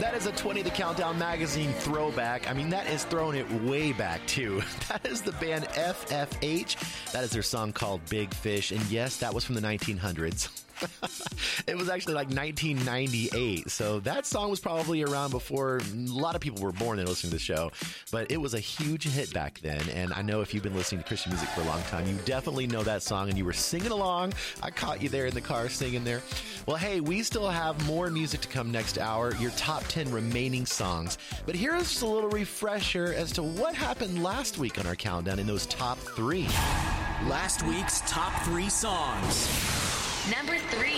That is a 20 The Countdown magazine throwback. I mean, that is throwing it way back, too. That is the band FFH. That is their song called Big Fish. And yes, that was from the 1900s. It was actually like 1998. So that song was probably around before a lot of people were born and listening to the show. But it was a huge hit back then. And I know if you've been listening to Christian music for a long time, you definitely know that song and you were singing along. I caught you there in the car singing there. Well, hey, we still have more music to come next hour, your top 10 remaining songs. But here's just a little refresher as to what happened last week on our countdown in those top 3. Last week's top 3 songs. Number 3.